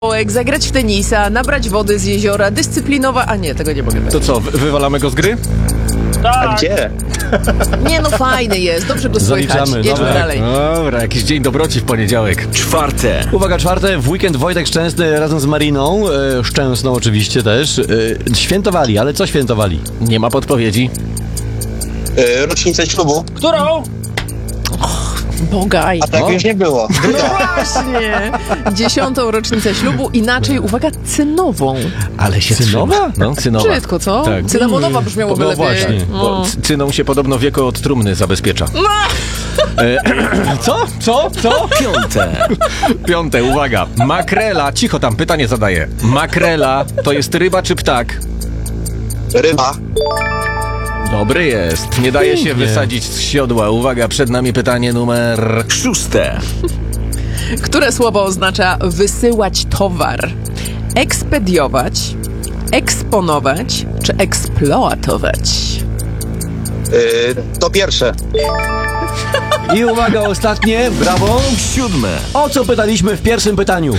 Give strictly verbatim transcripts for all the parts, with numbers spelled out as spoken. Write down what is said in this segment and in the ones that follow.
Zagrać w tenisa, nabrać wody z jeziora, dyscyplinowa... A nie, tego nie mogę To co, wy- wywalamy go z gry? A gdzie? Nie no, fajny jest, dobrze go słychać. Zaliczamy, Jedźmy dobra. dalej. Dobra, jakiś dzień dobroci w poniedziałek. Czwarte. Uwaga, czwarte, w weekend Wojtek Szczęsny razem z Mariną, e, Szczęsną oczywiście też, e, świętowali, ale co świętowali? Nie ma podpowiedzi. Yy, rocznicę ślubu. Którą? Bogaj. A tak już nie było. No właśnie. Dziesiątą rocznicę ślubu, inaczej, uwaga, cynową. Ale się Cynowa? trzyma. No, cynowa. Brzydko, co? Tak. Cynamonowa brzmiałoby No lepiej. właśnie. No. Bo c- cyną się podobno wieko od trumny zabezpiecza. E, co? Co? Co? Piąte. Piąte, uwaga. Makrela, cicho tam, pytanie zadaję. Makrela to jest ryba czy ptak? Ryba. Dobry jest. Nie daje się Pięknie. wysadzić z siodła. Uwaga, przed nami pytanie numer... Szóste. Które słowo oznacza wysyłać towar? Ekspediować, eksponować czy eksploatować? Yy, to pierwsze. I uwaga, ostatnie, brawo. Siódme. O co pytaliśmy w pierwszym pytaniu?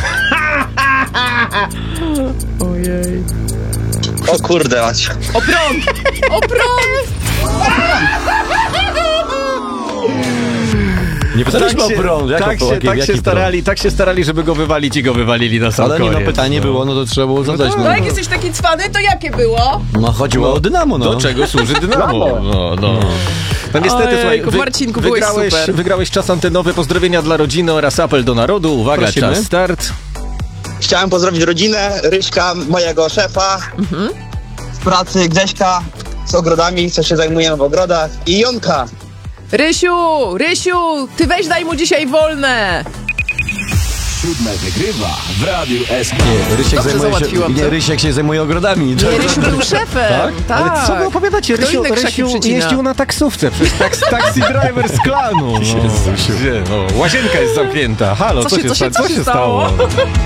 Ojej. O kurde, mać. O prąd! O prąd! Nie pytaliśmy o prąd, jak tak o, się, jaki, tak jaki się prąd? starali, tak się starali, żeby go wywalić i go wywalili na sam Ale nie, no koniec. pytanie no. było, no to trzeba było zadać. No No, jak jesteś taki cwany, to jakie było? no chodziło o dynamo, no. Do czego służy dynamo? No, no. No niestety, Ojejku, słuchaj, Marcinku, byłeś wygrałeś, super. wygrałeś czas antenowy, pozdrowienia dla rodziny oraz apel do narodu. Uwaga, Prosimy. czas start. Chciałem pozdrowić rodzinę, Ryśka, mojego szefa, z pracy Grześka, z ogrodami, co się zajmujemy w ogrodach, i Jonka. Rysiu, Rysiu, ty weź daj mu dzisiaj wolne. Siódme wygrywa w Radiu S K. Nie, Rysiek Dobrze zajmuje się, załatwiłam nie, to. Rysiek się zajmuje ogrodami. Nie, Rysiu był szefem. Tak? Ale co wy opowiadacie? Kto Rysiu, inne krzaki Rysiu przycina? jeździł na taksówce, przecież taks, taxi driver z klanu. No, gdzie, no, łazienka jest zamknięta. Halo, Co co, się- się, co się- sta- co się stało?